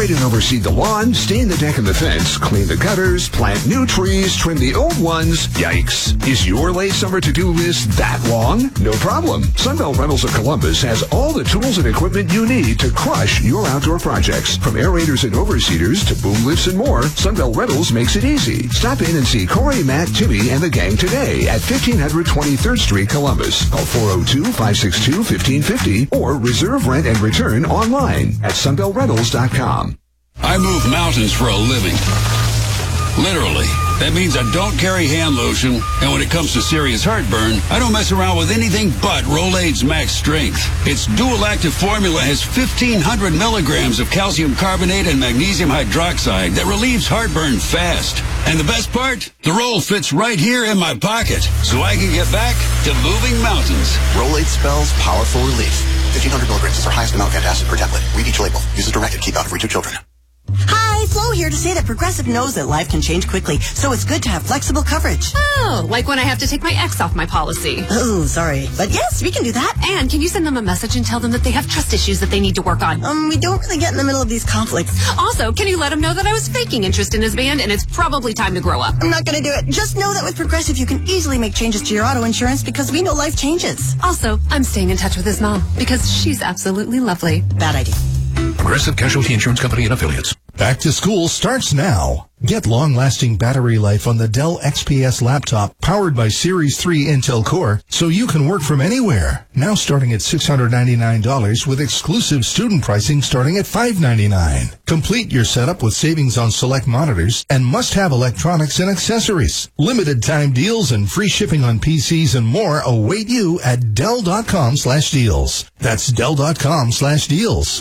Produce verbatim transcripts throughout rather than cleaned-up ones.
aerate and overseed the lawn, stain the deck and the fence, clean the gutters, plant new trees, trim the old ones. Yikes. Is your late summer to-do list that long? No problem. Sunbelt Rentals of Columbus has all the tools and equipment you need to crush your outdoor projects. From aerators and overseeders to boom lifts and more, Sunbelt Rentals makes it easy. Stop in and see Corey, Matt, Timmy, and the gang today at fifteen hundred twenty-third Street, Columbus. Call four oh two, five six two, one five five zero or reserve, rent, and return online at sunbelt rentals dot com. I move mountains for a living. Literally. That means I don't carry hand lotion, and when it comes to serious heartburn, I don't mess around with anything but Rolaids Max Strength. Its dual-active formula has fifteen hundred milligrams of calcium carbonate and magnesium hydroxide that relieves heartburn fast. And the best part? The roll fits right here in my pocket, so I can get back to moving mountains. Rolaids spells powerful relief. fifteen hundred milligrams is our highest amount of antacid per tablet. Read each label. Use as directed. Keep out of reach of children. Hi, Flo here to say that Progressive knows that life can change quickly, so it's good to have flexible coverage. Oh, like when I have to take my ex off my policy. Oh, sorry. But yes, we can do that. And can you send them a message and tell them that they have trust issues that they need to work on? Um, we don't really get in the middle of these conflicts. Also, can you let him know that I was faking interest in his band and it's probably time to grow up? I'm not going to do it. Just know that with Progressive, you can easily make changes to your auto insurance because we know life changes. Also, I'm staying in touch with his mom because she's absolutely lovely. Bad idea. Progressive Casualty Insurance Company and Affiliates. Back to school starts now. Get long-lasting battery life on the Dell X P S laptop powered by Series three Intel Core so you can work from anywhere. Now starting at six hundred ninety-nine dollars with exclusive student pricing starting at five hundred ninety-nine dollars. Complete your setup with savings on select monitors and must-have electronics and accessories. Limited time deals and free shipping on P Cs and more await you at Dell.com slash deals. That's Dell.com slash deals.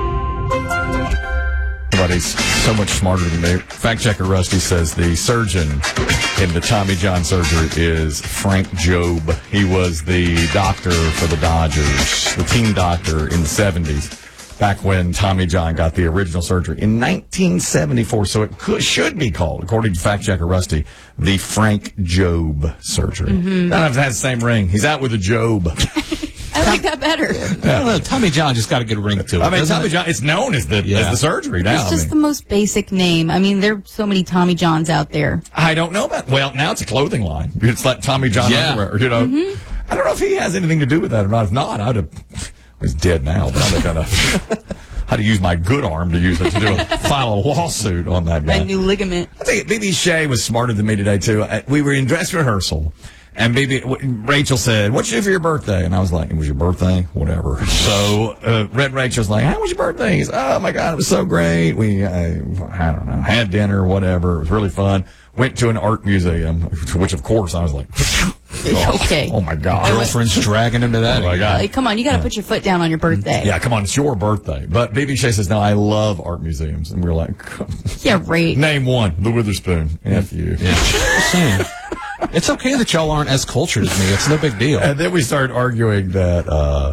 Everybody's so much smarter than me. Fact checker Rusty says the surgeon in the Tommy John surgery is Frank Jobe. He was the doctor for the Dodgers, the team doctor in the seventies, back when Tommy John got the original surgery in nineteen seventy-four. So it could, should be called, according to fact checker Rusty, the Frank Jobe surgery. Mm-hmm. I don't know if it has the same ring. He's out with a Jobe. I like that better. Yeah. I don't know. Tommy John just got a good ring to it. I mean, Tommy it? John, it's known as the, yeah. as the surgery now. It's just I mean. the most basic name. I mean, there are so many Tommy Johns out there. I don't know about, well, now it's a clothing line. It's like Tommy John yeah. underwear, you know. Mm-hmm. I don't know if he has anything to do with that or not. If not, I'd have, he's dead now, but I'd have kind of, had to use my good arm to use it to do a, file a lawsuit on that guy. A new ligament. I think B B Shea was smarter than me today, too. We were in dress rehearsal. And baby, Rachel said, "What'd you do for your birthday?" And I was like, "It was your birthday? Whatever." So, uh, Red Rachel's like, "How was your birthday?" He's, "Oh my God, it was so great. We, uh, I don't know, had dinner, whatever. It was really fun. Went to an art museum," which of course I was like, oh, okay. Oh my God. Girlfriend's dragging him to that. Oh my God. Like, come on, you got to put your foot down on your birthday. Yeah, come on, it's your birthday. But B B Shea says, "No, I love art museums." And we we're like, yeah, right. Name one, the Witherspoon. F you. Yeah. Just saying. It's okay that y'all aren't as cultured as me. It's no big deal. And then we started arguing that uh,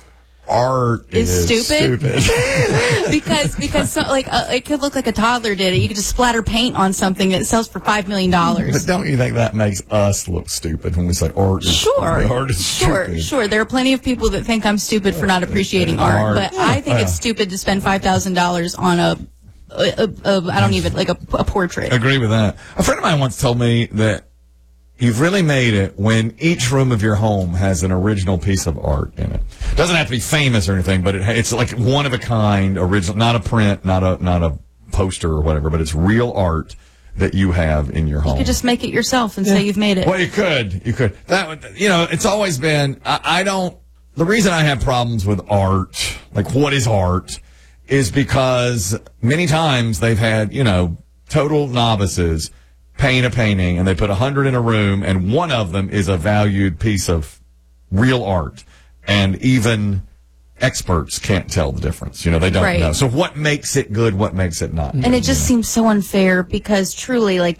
art it's is stupid. stupid. because because so, like uh, it could look like a toddler did it. You could just splatter paint on something that sells for five million dollars. But don't you think that makes us look stupid when we say art is sure, art is sure, stupid? Sure. There are plenty of people that think I'm stupid for not appreciating art, art. but I think yeah. it's stupid to spend five thousand dollars on a, a, a, a I don't even like a, a portrait. Agree with that. A friend of mine once told me that you've really made it when each room of your home has an original piece of art in it. It doesn't have to be famous or anything, but it, it's like one of a kind, original, not a print, not a not a poster or whatever, but it's real art that you have in your home. You could just make it yourself and yeah. say you've made it. Well, you could. You could. That, you know, it's always been, I, I don't, the reason I have problems with art, like what is art, is because many times they've had, you know, total novices paint a painting and they put a hundred in a room and one of them is a valued piece of real art. And even experts can't tell the difference. You know, they don't right. know. So what makes it good? What makes it not? And it just seems so unfair because truly, like,